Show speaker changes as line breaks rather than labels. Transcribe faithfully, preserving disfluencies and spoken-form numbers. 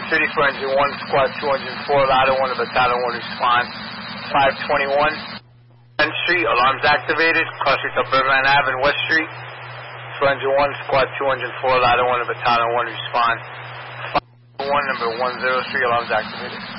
City for Engine one, Squad two, Engine four, Ladder one, Battalion one, respond. five twenty-one, tenth Street, alarms activated, cross streets up Riverland Avenue and West Street. For Engine one, Squad two, Engine four, Ladder one, Battalion one, respond. five one, number one zero three, alarms activated.